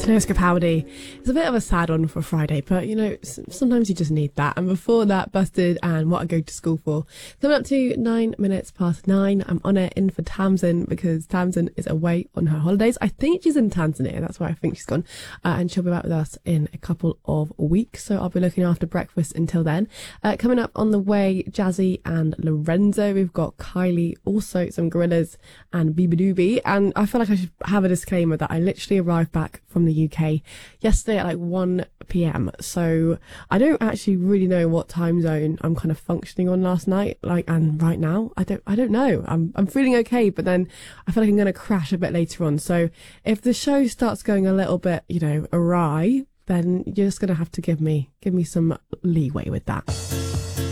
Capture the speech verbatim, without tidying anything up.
Lewis Capaldi. It's a bit of a sad one for Friday, but you know, sometimes you just need that. And before that, Busted and What I Go to School For. Coming up to nine minutes past nine. I'm on it in for Tamsin because Tamsin is away on her holidays. I think she's in Tanzania. That's where I think she's gone. Uh, and she'll be back with us in a couple of weeks. So I'll be looking after breakfast until then. Uh, coming up on the way, Jazzy and Lorenzo. We've got Kylie, also some Gorillas and Beabadoobie. And I feel like I should have a disclaimer that I literally arrived back from the U K yesterday at like one p.m. So I don't actually really know what time zone I'm kind of functioning on last night. Like, and right now, I don't, I don't know. I'm, I'm feeling okay, but then I feel like I'm going to crash a bit later on. So if the show starts going a little bit, you know, awry, then you're just going to have to give me, give me some leeway with that.